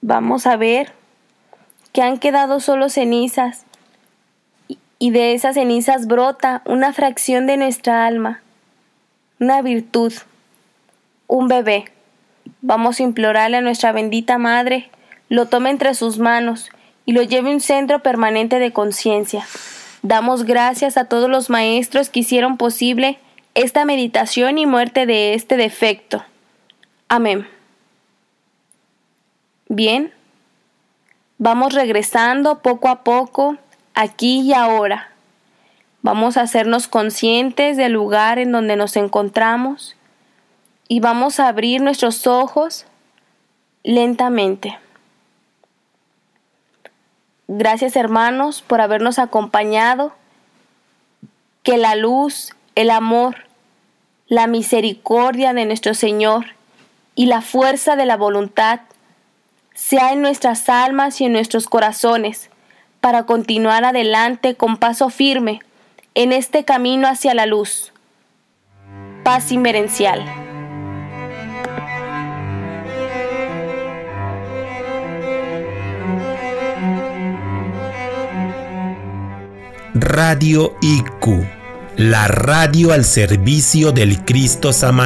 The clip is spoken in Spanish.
vamos a ver que han quedado solo cenizas y de esas cenizas brota una fracción de nuestra alma, una virtud, un bebé. Vamos a implorarle a nuestra bendita Madre, lo tome entre sus manos y lo lleve a un centro permanente de conciencia. Damos gracias a todos los maestros que hicieron posible esta meditación y muerte de este defecto. Amén. Bien, vamos regresando poco a poco, aquí y ahora. Vamos a hacernos conscientes del lugar en donde nos encontramos y vamos a abrir nuestros ojos lentamente. Gracias, hermanos, por habernos acompañado. Que la luz, el amor, la misericordia de nuestro Señor y la fuerza de la voluntad sea en nuestras almas y en nuestros corazones para continuar adelante con paso firme en este camino hacia la luz. Paz inmerencial. Radio IQ, la radio al servicio del Cristo Samariano.